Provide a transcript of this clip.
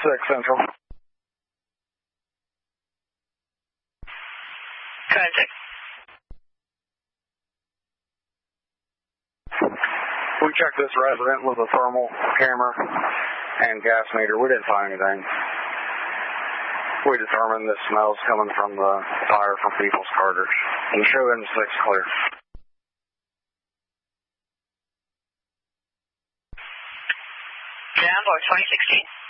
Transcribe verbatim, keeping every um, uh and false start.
six Central. Go ahead, six. We checked this resident with a thermal camera and gas meter. We didn't find anything. We determined the smell's coming from the fire from people's carters. And show in six clear. Down, Box twenty sixteen.